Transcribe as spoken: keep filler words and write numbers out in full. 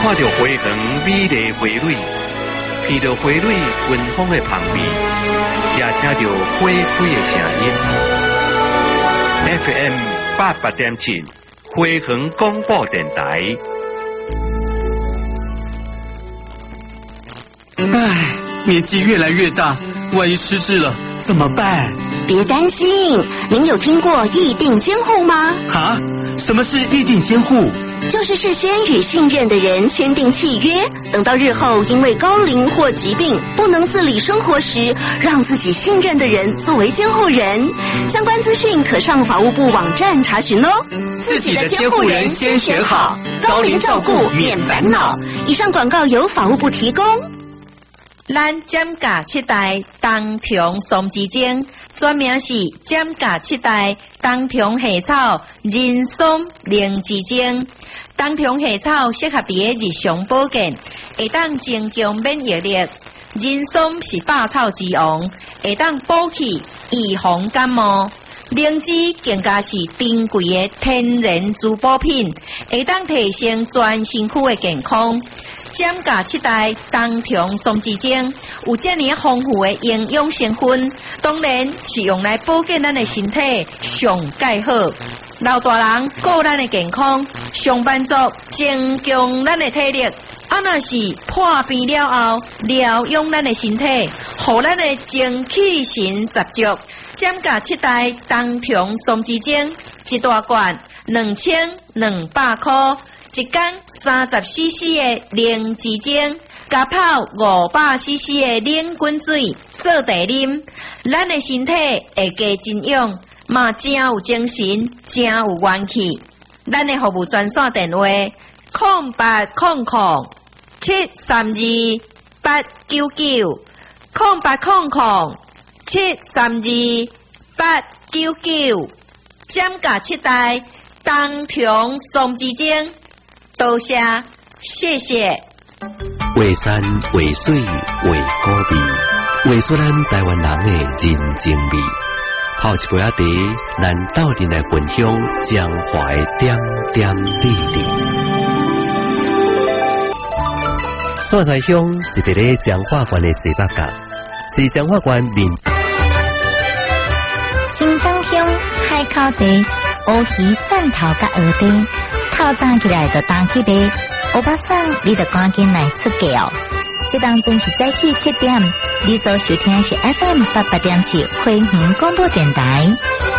看到花园美丽花蕊，闻到花蕊芬芳的香味，也听到花开的声音。F M 八八点七，花园广播电台。 唉，年纪越来越大，万一失智了怎么办？ 别担心，您有听过议定监护吗？ 啊？什么是议定监护？ 就是事先与信任的人签订契约，等到日后因为高龄或疾病不能自理生活时，让自己信任的人作为监护人。相关资讯可上法务部网站查询哦。 自己的监护人先选好， 高龄照顾免烦恼。以上广告由法务部提供。 咱减价七代冬虫松枝精，专名是减价七代冬虫夏草人松灵芝精。冬虫夏草适合伫日常保健，会当增强免疫力。人松是百草之王，会当补气预防感冒。灵芝更加是珍贵的天然滋补品，会当提升全身躯的健康。减价七代冬虫松枝精有这么丰富的营养成分，当然是用来保健咱的身体上介好。老大人顾咱的健康，上班族增强咱的体力，啊若是破病了后疗养咱的身体，互咱的精气神十足。减价七代冬虫松枝精一大罐两千两百块，一天三十 C C 的灵芝精，加泡五百 C C 的冷滚水做茶啉，咱的身体会加增养，嘛真有精神，真有元气。咱的服务专线电话：零八零零七三二八九九，零八零零七三二八九九。减价七代冬虫松枝精，多谢，谢谢。 画山画水画古味，画出咱台湾人的人情味。泡一杯仔茶，咱斗阵来分享江淮点点滴滴。线台乡是伫咧彰化县的西北角，是彰化县林新庄乡海口地乌鱼汕头甲蚵地，透早起来就当起卖，欧巴桑你就赶紧来出价哦。这当中是早起七点，你所收听是 F M 八八点七惠云广播电台。